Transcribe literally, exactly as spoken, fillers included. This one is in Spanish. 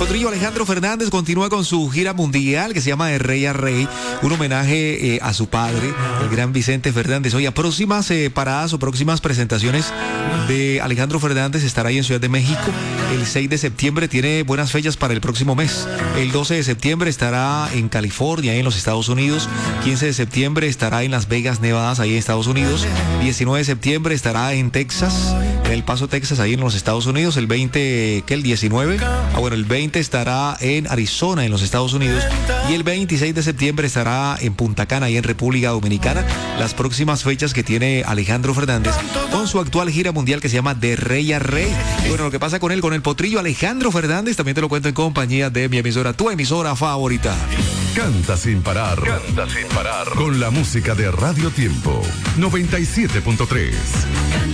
Potrillo Alejandro Fernández continúa con su gira mundial que se llama De Rey a Rey, un homenaje eh, a su padre, el gran Vicente Fernández. Oye, próximas eh, paradas o próximas presentaciones de Alejandro Fernández estará ahí en Ciudad de México. El seis de septiembre tiene buenas fechas para el próximo mes. El doce de septiembre estará en California, ahí en los Estados Unidos. quince de septiembre estará en Las Vegas, Nevada, ahí en Estados Unidos. diecinueve de septiembre estará en Texas, en El Paso, Texas, ahí en los Estados Unidos. El veinte, ¿qué? El diecinueve. Ah, bueno, el veinte estará en Arizona, en los Estados Unidos. Y el veintiséis de septiembre estará en Punta Cana, ahí en República Dominicana. Las próximas fechas que tiene Alejandro Fernández con su actual gira mundial que se llama De Rey a Rey. Y bueno, lo que pasa con él, con el potrillo Alejandro Fernández, también te lo cuento en compañía de mi emisora, tu emisora favorita. Canta sin parar. Canta sin parar. Con la música de Radio Tiempo noventa y siete punto tres.